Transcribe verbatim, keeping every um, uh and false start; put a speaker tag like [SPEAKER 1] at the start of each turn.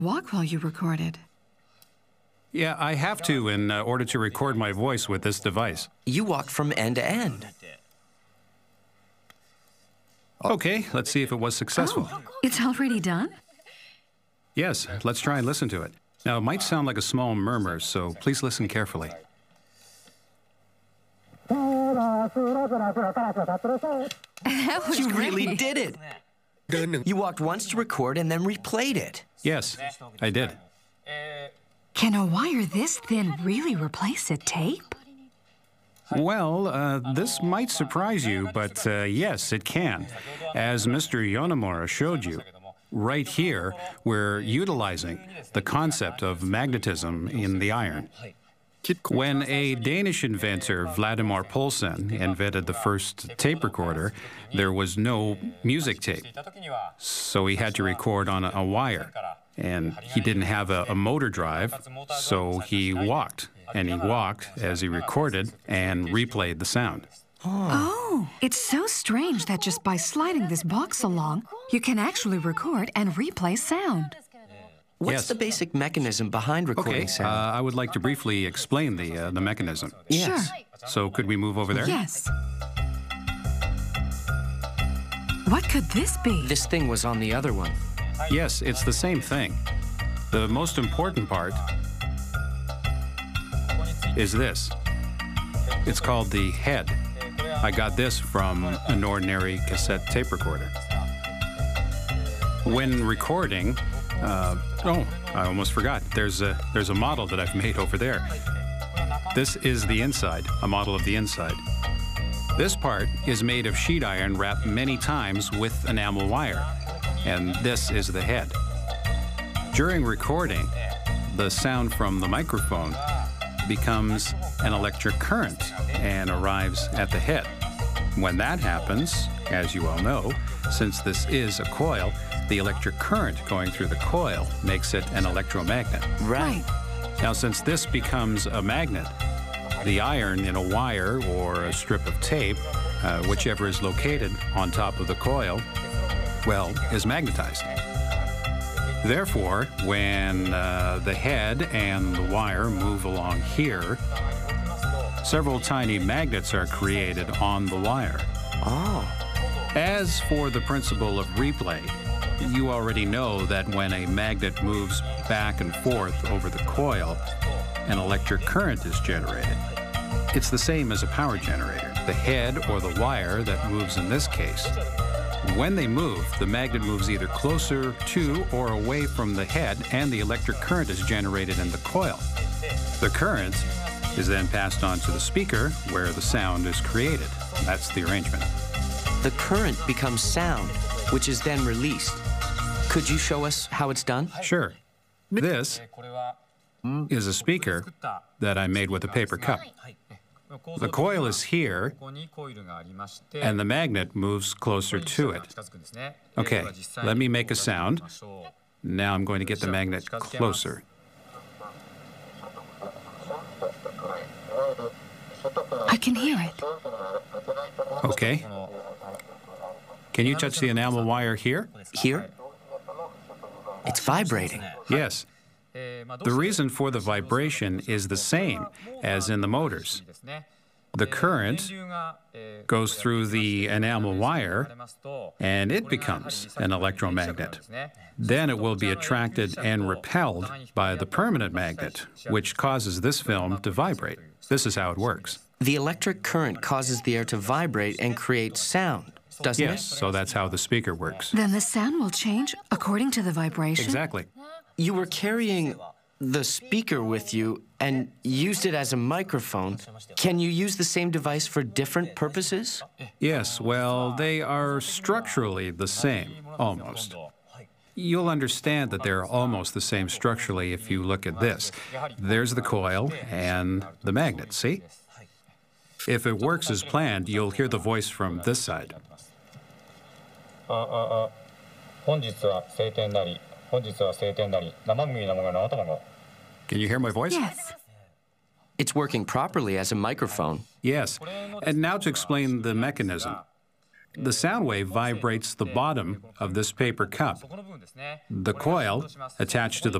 [SPEAKER 1] walk while you recorded.
[SPEAKER 2] Yeah, I have to in uh, order to record my voice with this device.
[SPEAKER 3] You walked from end to end.
[SPEAKER 2] Okay, let's see if it was successful.
[SPEAKER 1] Oh, it's already done?
[SPEAKER 2] Yes, let's try and listen to it. Now, it might sound like a small murmur, so please listen carefully.
[SPEAKER 1] That was
[SPEAKER 3] You
[SPEAKER 1] great.
[SPEAKER 3] really did it. You walked once to record and then replayed it.
[SPEAKER 2] Yes, I did.
[SPEAKER 1] Can a wire this thin really replace a tape?
[SPEAKER 2] Well, uh, this might surprise you, but uh, yes, it can. As Mister Yonemura showed you, right here, we're utilizing the concept of magnetism in the iron. When a Danish inventor, Vladimir Poulsen, invented the first tape recorder, there was no music tape. So he had to record on a, a wire. And he didn't have a, a motor drive, so he walked. And he walked as he recorded and replayed the sound.
[SPEAKER 1] Oh, it's so strange that just by sliding this box along, you can actually record and replay sound.
[SPEAKER 3] What's
[SPEAKER 2] Yes.
[SPEAKER 3] the basic mechanism behind recording
[SPEAKER 2] Okay, uh,
[SPEAKER 3] sound?
[SPEAKER 2] I would like to briefly explain the, uh, the mechanism.
[SPEAKER 3] Yes.
[SPEAKER 1] Sure.
[SPEAKER 2] So could we move over there?
[SPEAKER 1] Yes. What could this be?
[SPEAKER 3] This thing was on the other one.
[SPEAKER 2] Yes, it's the same thing. The most important part is this. It's called the head. I got this from an ordinary cassette tape recorder. When recording, uh, oh, I almost forgot. There's a, there's a model that I've made over there. This is the inside, a model of the inside. This part is made of sheet iron wrapped many times with enamel wire, and this is the head. During recording, the sound from the microphone becomes an electric current and arrives at the head. When that happens, as you all know, since this is a coil, the electric current going through the coil makes it an electromagnet.
[SPEAKER 3] Right.
[SPEAKER 2] Now, since this becomes a magnet, the iron in a wire or a strip of tape, uh, whichever is located on top of the coil, well, is magnetized. Therefore, when uh, the head and the wire move along here, several tiny magnets are created on the wire.
[SPEAKER 3] Oh.
[SPEAKER 2] As for the principle of replay, you already know that when a magnet moves back and forth over the coil, an electric current is generated. It's the same as a power generator. The head or the wire that moves in this case. When they move, the magnet moves either closer to or away from the head, and the electric current is generated in the coil. The current is then passed on to the speaker, where the sound is created. That's the arrangement.
[SPEAKER 3] The current becomes sound, which is then released. Could you show us how it's done?
[SPEAKER 2] Sure. This is a speaker that I made with a paper cup. The coil is here, and the magnet moves closer to it. Okay, let me make a sound. Now I'm going to get the magnet closer.
[SPEAKER 1] I can hear it.
[SPEAKER 2] Okay. Can you touch the enamel wire here?
[SPEAKER 3] Here? It's vibrating.
[SPEAKER 2] Yes. The reason for the vibration is the same as in the motors. The current goes through the enamel wire, and it becomes an electromagnet. Then it will be attracted and repelled by the permanent magnet, which causes this film to vibrate. This is how it works.
[SPEAKER 3] The electric current causes the air to vibrate and create sound, doesn't
[SPEAKER 2] Yes, so that's how the speaker works.
[SPEAKER 1] Then the sound will change according to the vibration?
[SPEAKER 2] Exactly.
[SPEAKER 3] it? You were carrying the speaker with you and used it as a microphone. Can you use the same device for different purposes?
[SPEAKER 2] Yes, well, they are structurally the same, almost. You'll understand that they're almost the same structurally if you look at this. There's the coil and the magnet, see? If it works as planned, you'll hear the voice from this side.
[SPEAKER 4] 本日は晴天なり、本日は晴天なり、生麦生が生卵。
[SPEAKER 2] Can you hear my voice?
[SPEAKER 1] Yes.
[SPEAKER 3] It's working properly as a microphone.
[SPEAKER 2] Yes. And now to explain the mechanism. The sound wave vibrates the bottom of this paper cup. The coil attached to the